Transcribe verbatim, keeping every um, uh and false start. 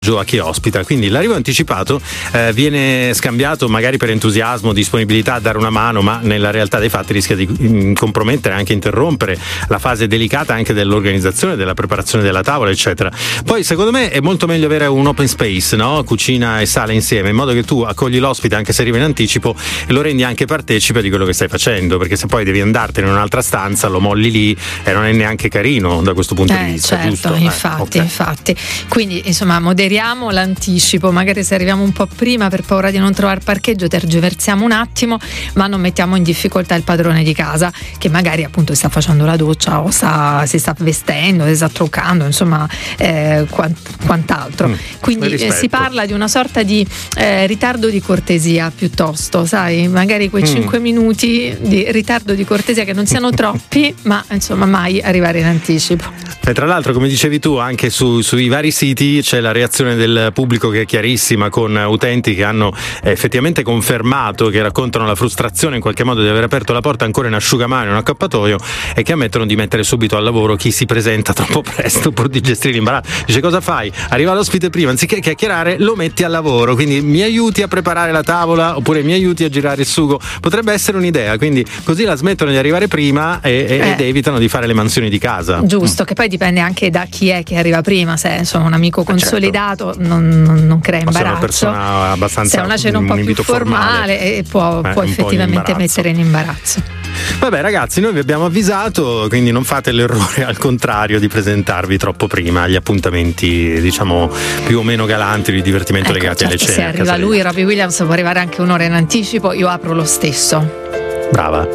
a chi ospita, quindi l'arrivo anticipato eh, viene scambiato magari per entusiasmo, disponibilità a dare una mano, ma nella realtà dei fatti rischia di mh, compromettere, anche interrompere la fase delicata anche dell'organizzazione, della preparazione della tavola, eccetera. Poi secondo me è molto meglio avere un open space, no? Cucina e sala insieme, in modo che tu accogli l'ospite anche se arriva in anticipo e lo rendi anche partecipe di quello che stai facendo, perché se poi devi andartene in un'altra stanza lo molli lì e non è neanche carino da questo punto eh, di vista, certo, giusto? infatti, eh, okay. infatti. Quindi insomma moderiamo l'anticipo, magari se arriviamo un po' prima per paura di non trovare parcheggio tergiversiamo un attimo, ma non mettiamo in difficoltà il padrone di casa, che magari appunto sta facendo la doccia o sta, si sta vestendo, si sta truccando, insomma eh, quant, quant'altro. Mm, Quindi eh, si parla di una sorta di eh, ritardo di cortesia piuttosto, sai, magari quei mm. cinque minuti di ritardo di cortesia che non siano troppi, ma insomma mai arrivare in anticipo. E tra l'altro, come dicevi tu, anche su, sui vari siti c'è la reazione del pubblico che è chiarissima, con utenti che hanno effettivamente confermato, che raccontano la frustrazione in qualche modo di aver aperto la porta ancora in asciugamano, in un accappatoio, e che ammettono di mettere subito al lavoro chi si presenta troppo presto pur di gestire l'imbarazzo. Dice: cosa fai? Arriva l'ospite prima, anziché chiacchierare lo metti al lavoro, quindi mi aiuti a preparare la tavola oppure mi aiuti a girare il sugo. Potrebbe essere un'idea, quindi così la smettono di arrivare prima e, eh. ed evitano di fare le mansioni di casa. Giusto, mm. che poi dipende anche da chi è che arriva prima, se è un amico consolidato, certo. non, non, non crea imbarazzo. Se è una persona abbastanza, se è una cena un, un po' più formale, formale può, eh, può effettivamente mettere in imbarazzo. Vabbè ragazzi, noi vi abbiamo avvisato, quindi non fate l'errore al contrario di presentarvi troppo prima agli appuntamenti, diciamo, più o meno galanti di divertimento, ecco, legati certo, alle cene. Se arriva lui, Robbie Williams, può arrivare anche un'ora in anticipo, io apro lo stesso. Brava.